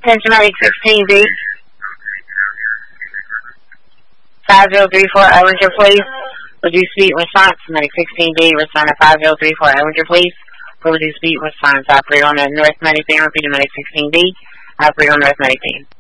Attention Medic 16B. 5034 Ellinger, please. Reduce speed response. Medic 16B, respond to 5034 Ellinger, please. For reduced speed response, operate on the North Medic Beam. Repeat to Medic 16B. Operate on North Medic Beam.